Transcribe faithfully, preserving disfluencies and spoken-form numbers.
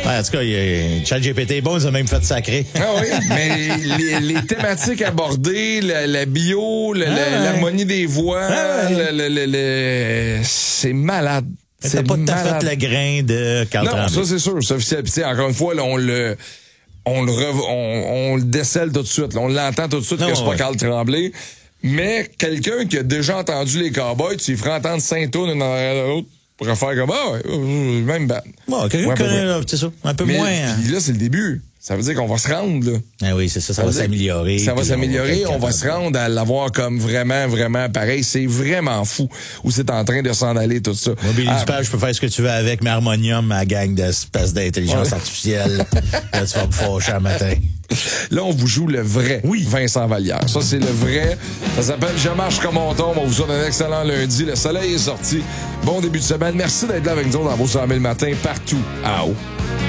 Ouais, en tout cas, ChatGPT est bon, ils ont même fait sacré. Ah oui, mais les, les thématiques abordées, la, la bio, la, ah ouais. l'harmonie des voix, ah ouais. le, le, le, c'est malade. C'est pas tout à fait le grain de Carl Non, Tremblay. ça c'est sûr, c'est officiel. Puis encore une fois, là, on le on le rev... on, on le décèle tout de suite. Là, on l'entend tout de suite non, que c'est ouais. pas Carl Tremblay. Mais quelqu'un qui a déjà entendu les Cowboys, tu lui feras entendre cinq tours une derrière l'autre pour faire comme ah ouais, même band. Bon, quelqu'un qui connaît, c'est ça, un peu mais, moins. Puis là, c'est le début. Ça veut dire qu'on va se rendre, là. Ah oui, c'est ça, ça, ça va s'améliorer. Ça va s'améliorer, on va, on va se rendre à l'avoir comme vraiment, vraiment pareil. C'est vraiment fou où c'est en train de s'en aller, tout ça. Moi, Billy ah, Dupage, je peux faire ce que tu veux avec, mais Harmonium, ma gang d'espèces d'intelligence ouais. artificielle, là, tu vas me fâcher un matin. Là, on vous joue le vrai oui. Vincent Vallière. Ça, c'est le vrai. Ça s'appelle Je marche comme on tombe. On vous souhaite un excellent lundi. Le soleil est sorti. Bon début de semaine. Merci d'être là avec nous dans vos cent mille matins partout à haut.